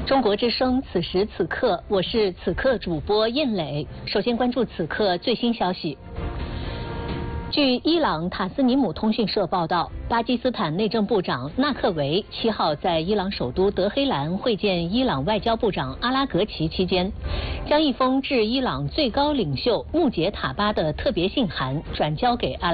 中国之声，此时此刻，我是此刻主播燕磊。首先关注此刻最新消息。据伊朗塔斯尼姆通讯社报道，巴基斯坦内政部长纳克维7号在伊朗首都德黑兰会见伊朗外交部长阿拉格齐期间，将一封致伊朗最高领袖穆杰塔巴的特别信函转交给阿拉